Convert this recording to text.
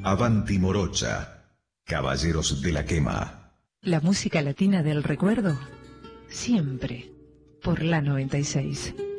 Avanti Morocha, Caballeros de la Quema. La música latina del recuerdo, siempre por la 96.